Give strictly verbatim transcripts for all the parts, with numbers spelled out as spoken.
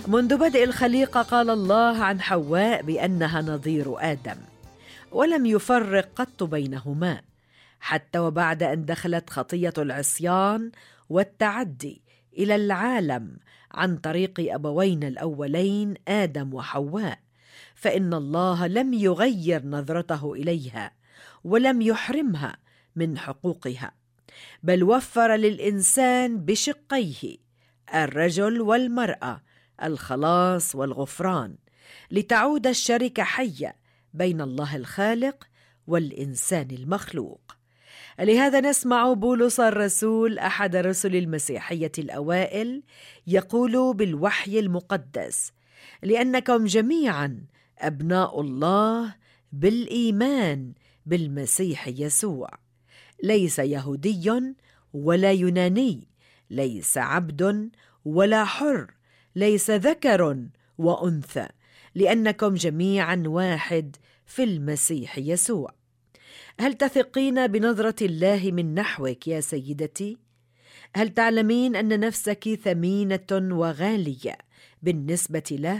منذ بدء الخليقة قال الله عن حواء بأنها نظير آدم، ولم يفرق قط بينهما، حتى وبعد أن دخلت خطية العصيان والتعدي إلى العالم عن طريق أبوينا الأولين آدم وحواء، فإن الله لم يغير نظرته إليها ولم يحرمها من حقوقها، بل وفر للإنسان بشقيه الرجل والمرأة الخلاص والغفران، لتعود الشركة حية بين الله الخالق والإنسان المخلوق. لهذا نسمع بولس الرسول أحد رسل المسيحية الأوائل يقول بالوحي المقدس: لأنكم جميعا أبناء الله بالإيمان بالمسيح يسوع، ليس يهودي ولا يوناني، ليس عبد ولا حر، ليس ذكر وأنثى، لأنكم جميعا واحد في المسيح يسوع. هل تثقين بنظرة الله من نحوك يا سيدتي؟ هل تعلمين أن نفسك ثمينة وغالية بالنسبة له؟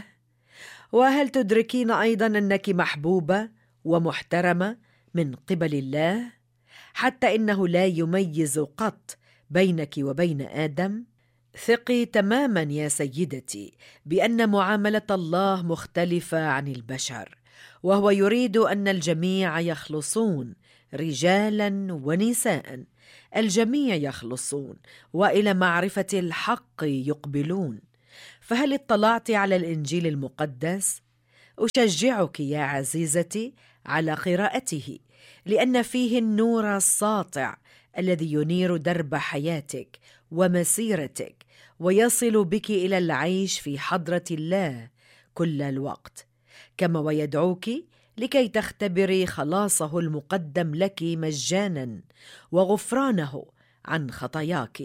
وهل تدركين أيضا أنك محبوبة ومحترمة من قبل الله، حتى إنه لا يميز قط بينك وبين آدم؟ ثقي تماما يا سيدتي بأن معاملة الله مختلفة عن البشر، وهو يريد أن الجميع يخلصون، رجالا ونساء، الجميع يخلصون وإلى معرفة الحق يقبلون. فهل اطلعت على الإنجيل المقدس؟ أشجعك يا عزيزتي على قراءته، لأن فيه النور الساطع الذي ينير درب حياتك ومسيرتك، ويصل بك إلى العيش في حضرة الله كل الوقت، كما ويدعوك لكي تختبري خلاصه المقدم لك مجانا وغفرانه عن خطاياك،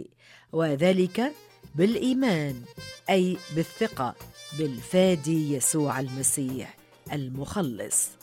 وذلك بالإيمان، أي بالثقة بالفادي يسوع المسيح المخلص.